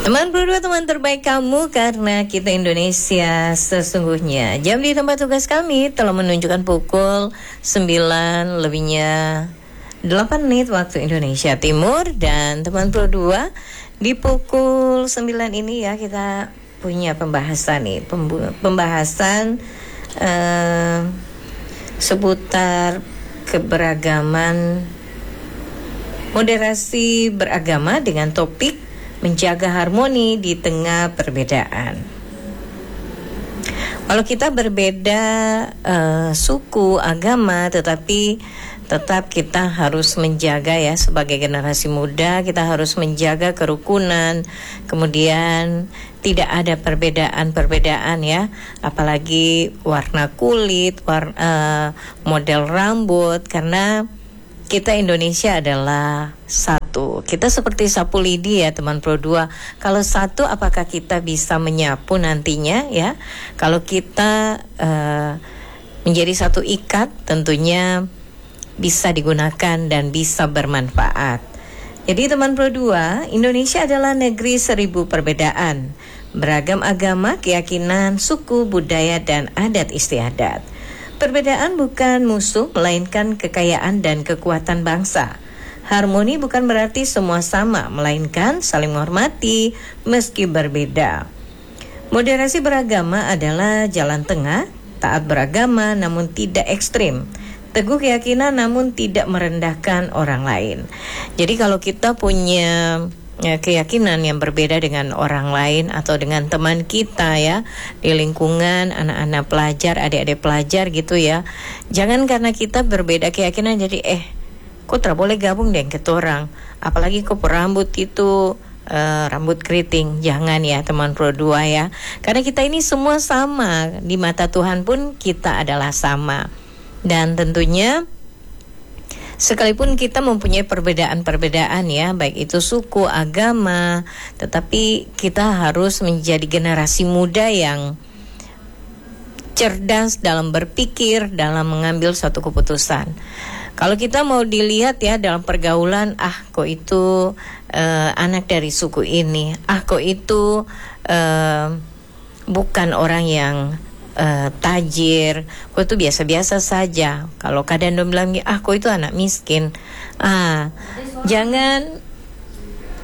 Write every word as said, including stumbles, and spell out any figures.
Teman berdua, teman terbaik kamu, karena kita Indonesia sesungguhnya. Jam di tempat tugas kami telah menunjukkan pukul sembilan lebihnya delapan menit waktu Indonesia Timur. Dan teman berdua, di pukul sembilan ini ya kita punya pembahasan nih pembu- Pembahasan uh, seputar keberagaman, moderasi beragama dengan topik menjaga harmoni di tengah perbedaan. Kalau kita berbeda uh, suku, agama, tetapi tetap kita harus menjaga ya, sebagai generasi muda kita harus menjaga kerukunan. Kemudian tidak ada perbedaan-perbedaan ya, apalagi warna kulit, warna, uh, model rambut, karena kita Indonesia adalah satu. Kita seperti sapu lidi ya teman Pro dua. Kalau satu, apakah kita bisa menyapu nantinya ya? Kalau kita uh, menjadi satu ikat, tentunya bisa digunakan dan bisa bermanfaat. Jadi teman Pro dua, Indonesia adalah negeri seribu perbedaan, beragam agama, keyakinan, suku, budaya, dan adat istiadat. Perbedaan bukan musuh, melainkan kekayaan dan kekuatan bangsa. Harmoni bukan berarti semua sama, melainkan saling menghormati meski berbeda. Moderasi beragama adalah jalan tengah, taat beragama namun tidak ekstrim, teguh keyakinan namun tidak merendahkan orang lain. Jadi kalau kita punya ya, keyakinan yang berbeda dengan orang lain atau dengan teman kita ya, di lingkungan anak-anak pelajar, adik-adik pelajar gitu ya, jangan karena kita berbeda keyakinan jadi eh kok tak boleh gabung deh ke orang, apalagi kok rambut itu uh, rambut keriting. Jangan ya teman Pro dua ya, karena kita ini semua sama di mata Tuhan, pun kita adalah sama. Dan tentunya sekalipun kita mempunyai perbedaan-perbedaan ya, baik itu suku, agama, tetapi kita harus menjadi generasi muda yang cerdas dalam berpikir, dalam mengambil suatu keputusan. Kalau kita mau dilihat ya dalam pergaulan, ah kok itu uh, anak dari suku ini, ah kok itu uh, bukan orang yang Uh, tajir, kok itu biasa-biasa saja. Kalau kadang dia bilang, ah kok itu anak miskin. Ah, jangan